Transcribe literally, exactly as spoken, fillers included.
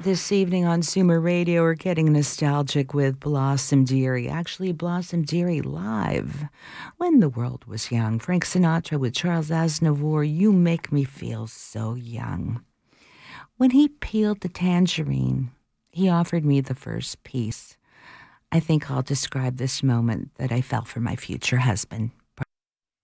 This evening on Zoomer Radio, we're getting nostalgic with Blossom Dearie. Actually, Blossom Dearie live when the world was young. Frank Sinatra with Charles Aznavour, You Make Me Feel So Young. When he peeled the tangerine, he offered me the first piece. I think I'll describe this moment that I felt for my future husband.